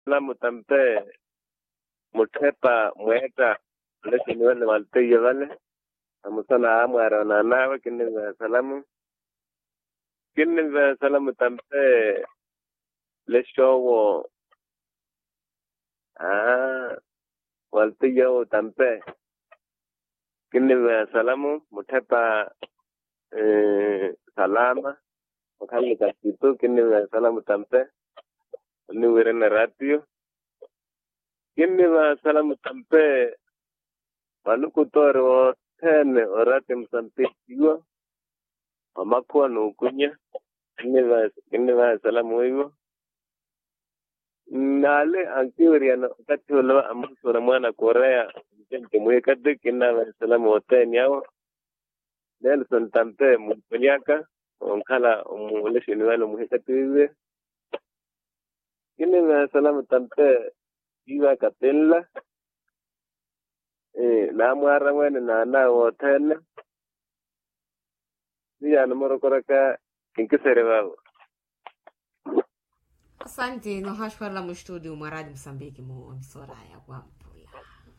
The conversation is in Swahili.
salamu tampe mutepa mweta lesi ni wale walite wale amusana amwara na nawe kinni salamu tampe leshowo walite yo tampe kinni salamu mutepa salama wakali kasitu kinni salamu tampe ni wirena radio kinni salamu tampe wanukutoro tene orate msampiwa amakuwa nukunya kinni salamu hiyo nale ankiwiriana kati wala amusura mwana Korea jente mwekade kinna salamu oteni yao Nelson tampe munyaka onkala umuleshi ni wale muhekatiwe kinni salamu tampe iwa katella na mwara wene na otene siya numero koraka kinkisere wao. Asante no hashwala mu studio mwa Radio Msambiki mu msora ya kwampu.